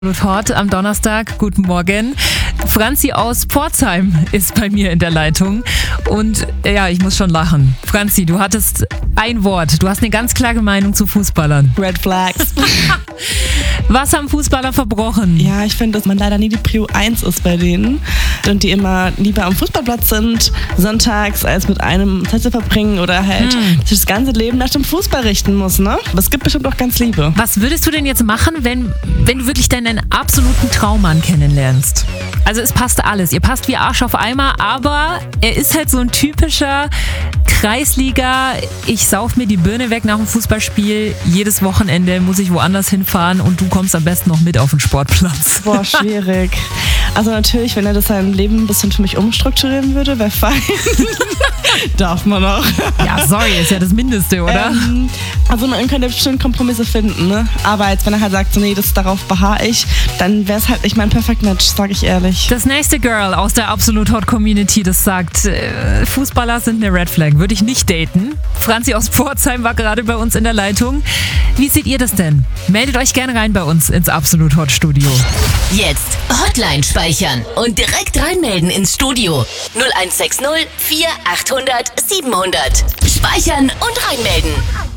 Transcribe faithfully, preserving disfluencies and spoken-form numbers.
Hot am Donnerstag. Guten Morgen. Franzi aus Pforzheim ist bei mir in der Leitung. Und ja, ich muss schon lachen. Franzi, du hattest ein Wort. Du hast eine ganz klare Meinung zu Fußballern. Red Flags. Was haben Fußballer verbrochen? Ja, ich finde, dass man leider nie die Prio eins ist bei denen. Und die immer lieber am Fußballplatz sind, sonntags, als mit einem Zeit zu verbringen oder halt hm. sich das ganze Leben nach dem Fußball richten muss, ne? Aber es gibt bestimmt auch ganz Liebe. Was würdest du denn jetzt machen, wenn, wenn du wirklich deinen absoluten Traummann kennenlernst? Also es passt alles. Ihr passt wie Arsch auf Eimer, aber er ist halt so ein typischer Kreisliga. Ich sauf mir die Birne weg nach dem Fußballspiel. Jedes Wochenende muss ich woanders hinfahren und du kommst am besten noch mit auf den Sportplatz. Boah, schwierig. Also natürlich, wenn er das sein Leben ein bisschen für mich umstrukturieren würde, wäre fein. Darf man auch. Ja, sorry, ist ja das Mindeste, oder? Ähm, also man könnte bestimmt Kompromisse finden, ne? Aber jetzt, wenn er halt sagt, so, nee, das, darauf beharre ich, dann wäre es halt nicht mein Perfect Match, sage ich ehrlich. Das nächste Girl aus der Absolut Hot Community, das sagt, äh, Fußballer sind eine Red Flag, würde ich nicht daten. Franzi aus Pforzheim war gerade bei uns in der Leitung. Wie seht ihr das denn? Meldet euch gerne rein bei uns ins Absolut Hot Studio. Jetzt Hotline speichern und direkt reinmelden ins Studio. null eins sechs null vier achthundert siebenhundert. Speichern und reinmelden.